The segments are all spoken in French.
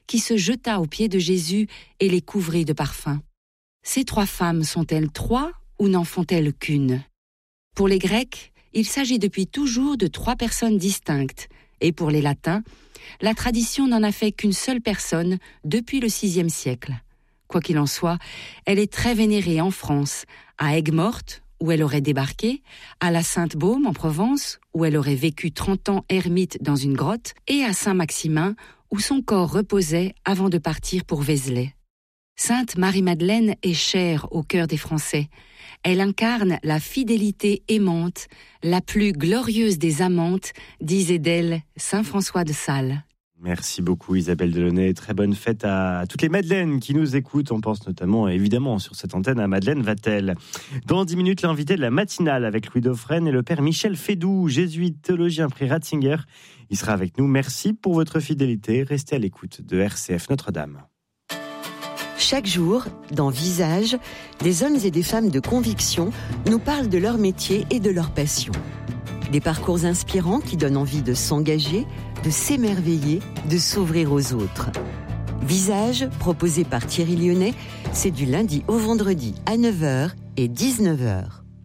qui se jeta aux pieds de Jésus et les couvrit de parfums. Ces 3 femmes sont-elles 3 ou n'en font-elles qu'une ? Pour les Grecs, il s'agit depuis toujours de 3 personnes distinctes, et pour les Latins, la tradition n'en a fait qu'une seule personne depuis le VIe siècle. Quoi qu'il en soit, elle est très vénérée en France, à Aigues-Mortes, où elle aurait débarqué, à la Sainte-Baume en Provence, où elle aurait vécu 30 ans ermite dans une grotte, et à Saint-Maximin, où son corps reposait avant de partir pour Vézelay. Sainte Marie-Madeleine est chère au cœur des Français. Elle incarne la fidélité aimante, la plus glorieuse des amantes, disait d'elle Saint François de Sales. Merci beaucoup Isabelle Delaunay. Très bonne fête à toutes les Madeleines qui nous écoutent. On pense notamment, évidemment, sur cette antenne à Madeleine Vatel. Dans 10 minutes, l'invité de la matinale avec Louis Dauphren et le père Michel Fédoux, jésuite, théologien, prix Ratzinger. Il sera avec nous. Merci pour votre fidélité. Restez à l'écoute de RCF Notre-Dame. Chaque jour, dans Visage, des hommes et des femmes de conviction nous parlent de leur métier et de leur passion. Des parcours inspirants qui donnent envie de s'engager, de s'émerveiller, de s'ouvrir aux autres. Visage, proposé par Thierry Lyonnais, c'est du lundi au vendredi à 9h et 19h.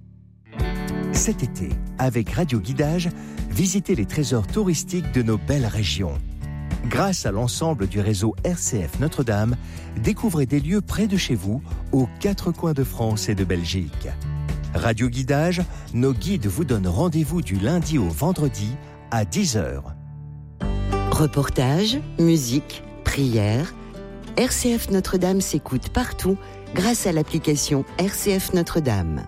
Cet été, avec Radio Guidage, visitez les trésors touristiques de nos belles régions. Grâce à l'ensemble du réseau RCF Notre-Dame, découvrez des lieux près de chez vous, aux 4 coins de France et de Belgique. Radio Guidage, nos guides vous donnent rendez-vous du lundi au vendredi à 10h. Reportages, musique, prières, RCF Notre-Dame s'écoute partout grâce à l'application RCF Notre-Dame.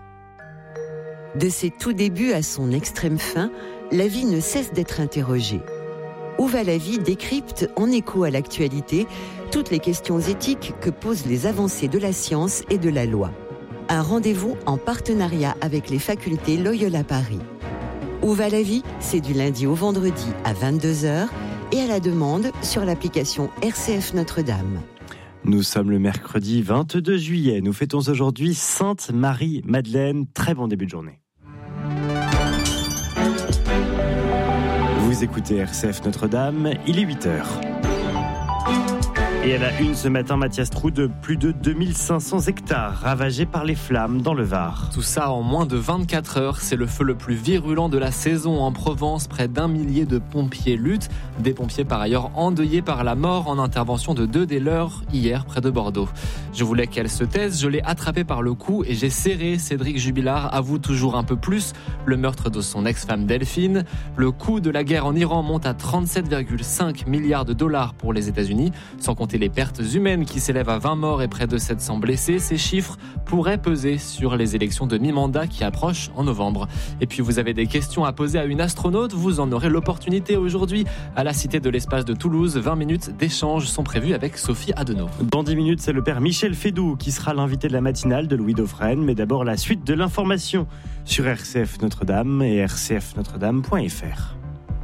De ses tout débuts à son extrême fin, la vie ne cesse d'être interrogée. Où va la vie décrypte, en écho à l'actualité, toutes les questions éthiques que posent les avancées de la science et de la loi. Un rendez-vous en partenariat avec les facultés Loyola Paris. Où va la vie ? C'est du lundi au vendredi à 22h et à la demande sur l'application RCF Notre-Dame. Nous sommes le mercredi 22 juillet. Nous fêtons aujourd'hui Sainte Marie-Madeleine. Très bon début de journée. Vous écoutez RCF Notre-Dame, il est 8h. Et à la une ce matin, Mathias Troude, plus de 2500 hectares ravagés par les flammes dans le Var. Tout ça en moins de 24 heures. C'est le feu le plus virulent de la saison en Provence. Près d'1 millier de pompiers luttent. Des pompiers par ailleurs endeuillés par la mort en intervention de 2 des leurs hier près de Bordeaux. Je voulais qu'elle se taise, je l'ai attrapée par le cou et j'ai serré. Cédric Jubilard avoue toujours un peu plus le meurtre de son ex-femme Delphine. Le coût de la guerre en Iran monte à 37,5 milliards de dollars pour les États-Unis, sans compter les pertes humaines qui s'élèvent à 20 morts et près de 700 blessés. Ces chiffres pourraient peser sur les élections de mi-mandat qui approchent en novembre. Et puis vous avez des questions à poser à une astronaute, vous en aurez l'opportunité aujourd'hui à la Cité de l'Espace de Toulouse. 20 minutes d'échange sont prévues avec Sophie Adenau. Dans 10 minutes, c'est le père Michel Fédoux qui sera l'invité de la matinale de Louis Dauphren. Mais d'abord, la suite de l'information sur RCF Notre-Dame et rcfnotredame.fr.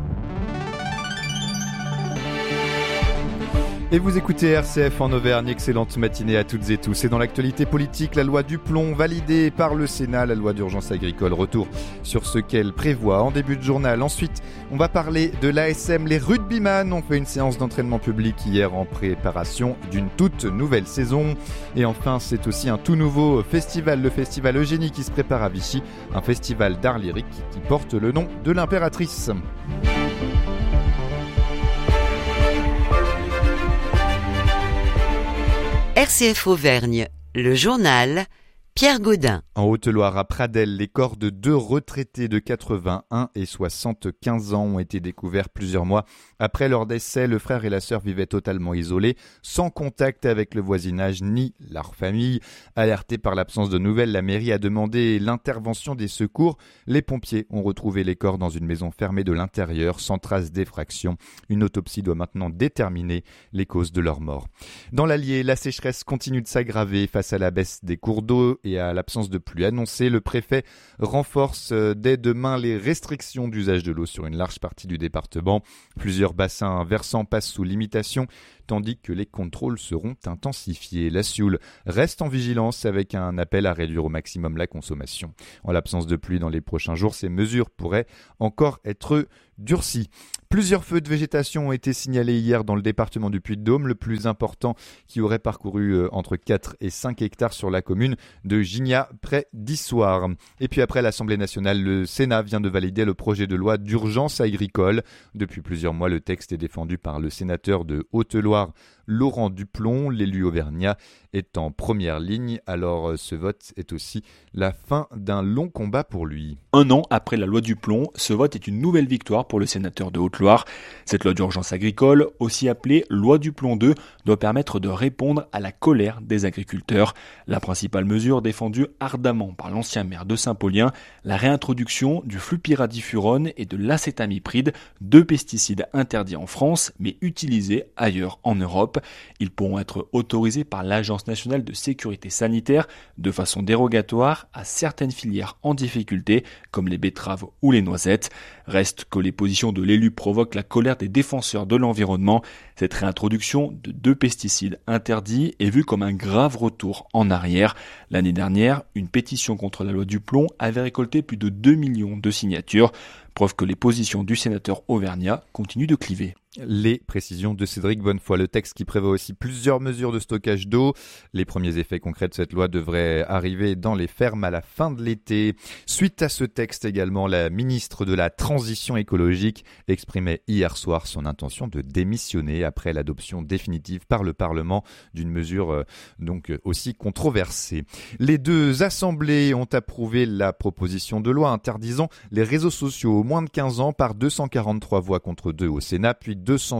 Et vous écoutez RCF en Auvergne, excellente matinée à toutes et tous. Et dans l'actualité politique, la loi du plomb validée par le Sénat, la loi d'urgence agricole, retour sur ce qu'elle prévoit en début de journal. Ensuite, on va parler de l'ASM. Les rugbyman ont fait une séance d'entraînement public hier en préparation d'une toute nouvelle saison. Et enfin, c'est aussi un tout nouveau festival, le festival Eugénie qui se prépare à Vichy, un festival d'art lyrique qui porte le nom de l'impératrice. RCF Auvergne, le journal, Pierre Gaudin. En Haute-Loire, à Pradelles, les corps de 2 retraités de 81 et 75 ans ont été découverts plusieurs mois après leur décès. Le frère et la sœur vivaient totalement isolés, sans contact avec le voisinage ni leur famille. Alertés par l'absence de nouvelles, la mairie a demandé l'intervention des secours. Les pompiers ont retrouvé les corps dans une maison fermée de l'intérieur, sans trace d'effraction. Une autopsie doit maintenant déterminer les causes de leur mort. Dans l'Allier, la sécheresse continue de s'aggraver face à la baisse des cours d'eau et à l'absence de pluie annoncée. Le préfet renforce dès demain les restrictions d'usage de l'eau sur une large partie du département. Plusieurs bassins versants passent sous limitation, tandis que les contrôles seront intensifiés. La Sioule reste en vigilance avec un appel à réduire au maximum la consommation. En l'absence de pluie dans les prochains jours, ces mesures pourraient encore être durcies. Plusieurs feux de végétation ont été signalés hier dans le département du Puy-de-Dôme, le plus important qui aurait parcouru entre 4 et 5 hectares sur la commune de Gigna, près d'Issoire. Et puis après l'Assemblée nationale, le Sénat vient de valider le projet de loi d'urgence agricole. Depuis plusieurs mois, le texte est défendu par le sénateur de Haute-Loire, Laurent Duplon. L'élu auvergnat est en première ligne, alors ce vote est aussi la fin d'un long combat pour lui. Un an après la loi Duplon, ce vote est une nouvelle victoire pour le sénateur de Haute-Loire. Cette loi d'urgence agricole, aussi appelée loi Duplon 2, doit permettre de répondre à la colère des agriculteurs. La principale mesure défendue ardemment par l'ancien maire de Saint-Paulien, la réintroduction du flupyradifurone et de l'acétamipride, 2 pesticides interdits en France mais utilisés ailleurs en Europe. Ils pourront être autorisés par l'Agence nationale de sécurité sanitaire de façon dérogatoire à certaines filières en difficulté comme les betteraves ou les noisettes. Reste que les positions de l'élu provoquent la colère des défenseurs de l'environnement. Cette réintroduction de 2 pesticides interdits est vue comme un grave retour en arrière. L'année dernière, une pétition contre la loi Duplon avait récolté plus de 2 millions de signatures. Preuve que les positions du sénateur auvergnat continuent de cliver. Les précisions de Cédric Bonnefoy. Le texte qui prévoit aussi plusieurs mesures de stockage d'eau. Les premiers effets concrets de cette loi devraient arriver dans les fermes à la fin de l'été. Suite à ce texte également, la ministre de la Transition écologique exprimait hier soir son intention de démissionner après l'adoption définitive par le Parlement d'une mesure donc aussi controversée. Les 2 assemblées ont approuvé la proposition de loi interdisant les réseaux sociaux aux moins de 15 ans par 243 voix contre 2 au Sénat, puis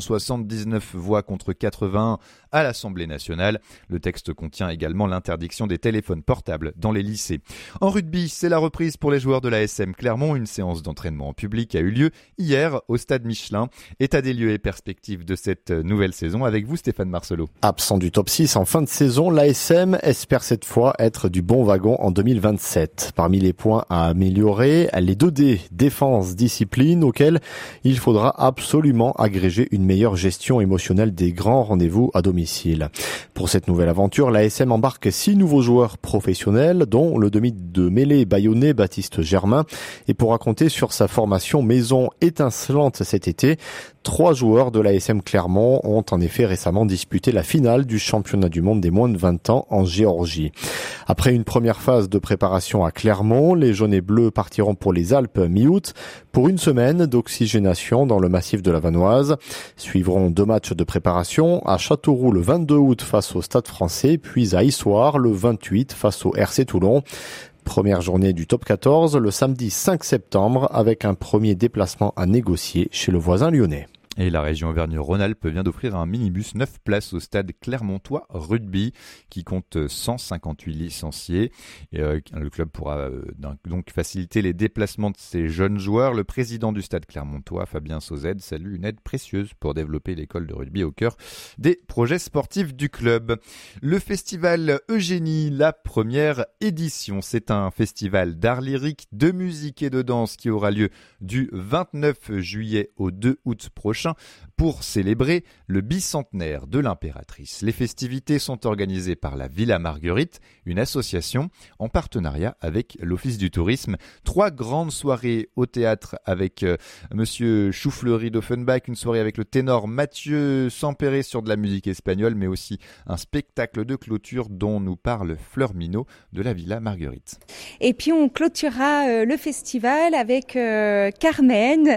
279 voix contre 81 à l'Assemblée nationale. Le texte contient également l'interdiction des téléphones portables dans les lycées. En rugby, c'est la reprise pour les joueurs de la SM Clermont. Une séance d'entraînement en public a eu lieu hier au stade Michelin. État des lieux et perspectives de cette nouvelle saison avec vous, Stéphane Marcelot. Absent du top 6 en fin de saison, l'ASM espère cette fois être du bon wagon en 2027. Parmi les points à améliorer, les 2D, défense, discipline, auxquels il faudra absolument agréger une meilleure gestion émotionnelle des grands rendez-vous à domicile. Pour cette nouvelle aventure, l'ASM embarque 6 nouveaux joueurs professionnels, dont le demi de mêlée bayonnais Baptiste Germain. Et pour raconter sur sa formation maison étincelante cet été, 3 joueurs de l'ASM Clermont ont en effet récemment disputé la finale du championnat du monde des moins de 20 ans en Géorgie. Après une première phase de préparation à Clermont, les jaunes et bleus partiront pour les Alpes mi-août pour une semaine d'oxygénation dans le massif de la Vanoise. Suivront 2 matchs de préparation à Châteauroux le 22 août face au Stade français, puis à Issoire le 28 face au RC Toulon. Première journée du top 14 le samedi 5 septembre avec un premier déplacement à négocier chez le voisin lyonnais. Et la région Auvergne-Rhône-Alpes vient d'offrir un minibus 9 places au stade Clermontois Rugby qui compte 158 licenciés. Et, le club pourra donc faciliter les déplacements de ces jeunes joueurs. Le président du stade Clermontois, Fabien Sauzet, salue une aide précieuse pour développer l'école de rugby au cœur des projets sportifs du club. Le festival Eugénie, la première édition. C'est un festival d'art lyrique, de musique et de danse qui aura lieu du 29 juillet au 2 août prochain pour célébrer le bicentenaire de l'impératrice. Les festivités sont organisées par la Villa Marguerite, une association en partenariat avec l'Office du tourisme. 3 grandes soirées au théâtre avec Monsieur Choufleury d'Offenbach, une soirée avec le ténor Mathieu Sampéré sur de la musique espagnole, mais aussi un spectacle de clôture dont nous parle Fleur Minot de la Villa Marguerite. Et puis on clôturera le festival avec Carmen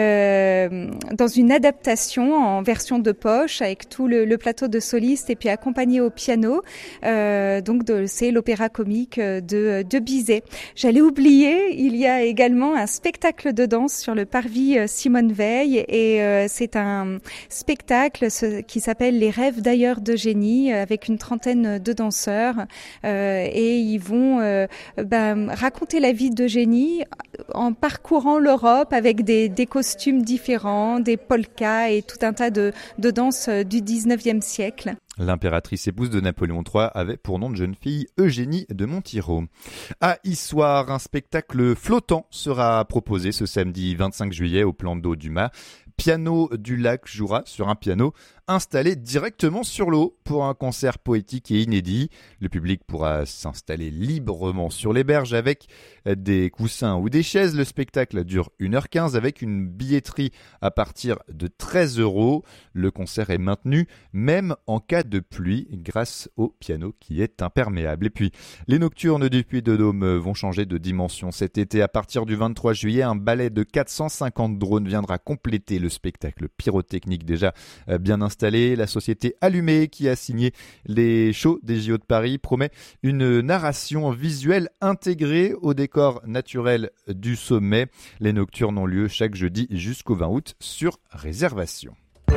dans une adaptation en version de poche avec tout le plateau de solistes et puis accompagné au piano. C'est l'opéra comique de Bizet. J'allais oublier, il y a également un spectacle de danse sur le parvis Simone Veil et c'est un spectacle qui s'appelle Les rêves d'ailleurs d'Eugénie avec une trentaine de danseurs et ils vont raconter la vie d'Eugénie en parcourant l'Europe avec des costumes différents, des polkas et tout un tas de danses du 19e siècle. L'impératrice épouse de Napoléon III avait pour nom de jeune fille Eugénie de Montiraud. À Issoire, un spectacle flottant sera proposé ce samedi 25 juillet au plan d'eau du Mât. Piano du Lac jouera sur un piano installés directement sur l'eau pour un concert poétique et inédit. Le public pourra s'installer librement sur les berges avec des coussins ou des chaises. Le spectacle dure 1h15 avec une billetterie à partir de 13 €. Le concert est maintenu même en cas de pluie grâce au piano qui est imperméable. Et puis, les nocturnes du Puy-de-Dôme vont changer de dimension cet été. À partir du 23 juillet, un ballet de 450 drones viendra compléter le spectacle pyrotechnique déjà bien installé. La société Allumée, qui a signé les shows des JO de Paris, promet une narration visuelle intégrée au décor naturel du sommet. Les nocturnes ont lieu chaque jeudi jusqu'au 20 août sur réservation.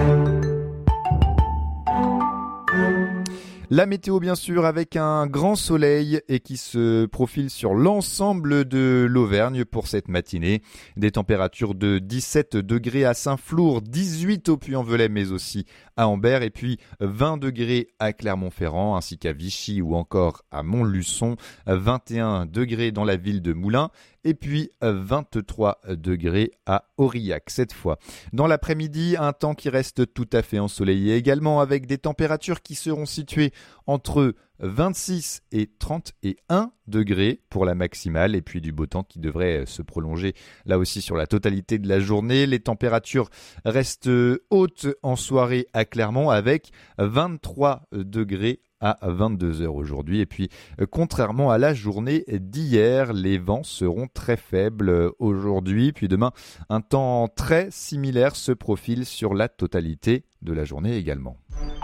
La météo bien sûr avec un grand soleil et qui se profile sur l'ensemble de l'Auvergne pour cette matinée. Des températures de 17 degrés à Saint-Flour, 18 au Puy-en-Velay mais aussi à Ambert et puis 20 degrés à Clermont-Ferrand ainsi qu'à Vichy ou encore à Montluçon, 21 degrés dans la ville de Moulins et puis 23 degrés à Aurillac cette fois. Dans l'après-midi, un temps qui reste tout à fait ensoleillé également avec des températures qui seront situées entre 26 et 31 degrés pour la maximale et puis du beau temps qui devrait se prolonger là aussi sur la totalité de la journée. Les températures restent hautes en soirée à Clermont avec 23 degrés à 22h aujourd'hui. Et puis, contrairement à la journée d'hier, les vents seront très faibles aujourd'hui. Puis demain, un temps très similaire se profile sur la totalité de la journée également.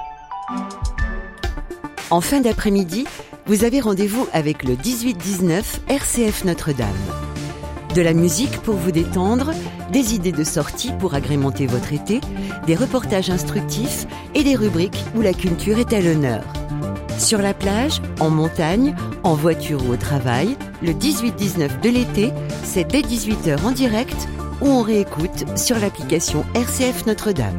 En fin d'après-midi, vous avez rendez-vous avec le 18-19 RCF Notre-Dame. De la musique pour vous détendre, des idées de sortie pour agrémenter votre été, des reportages instructifs et des rubriques où la culture est à l'honneur. Sur la plage, en montagne, en voiture ou au travail, le 18-19 de l'été, c'est dès 18h en direct ou on réécoute sur l'application RCF Notre-Dame.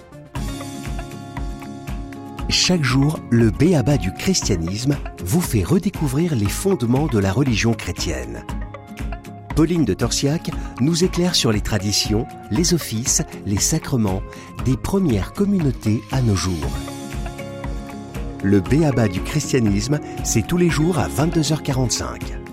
Chaque jour, le b.a.-ba du christianisme vous fait redécouvrir les fondements de la religion chrétienne. Pauline de Torsiac nous éclaire sur les traditions, les offices, les sacrements des premières communautés à nos jours. Le b.a.-ba du christianisme, c'est tous les jours à 22h45.